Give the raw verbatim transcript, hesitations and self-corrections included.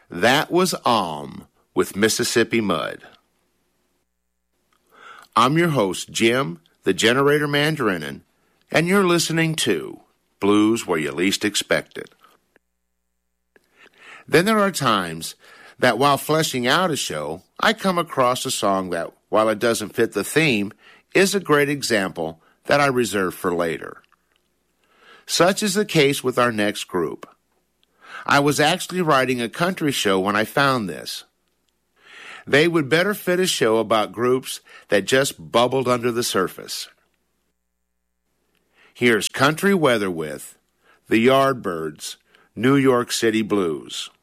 That was Alm with Mississippi Mud. I'm your host, Jim, the Generator Mandarinin, and you're listening to Blues Where You Least Expect It. Then there are times that while fleshing out a show, I come across a song that, while it doesn't fit the theme, is a great example that I reserve for later. Such is the case with our next group. I was actually writing a country show when I found this. They would better fit a show about groups that just bubbled under the surface. Here's Country Weather with the Yardbirds, New York City Blues.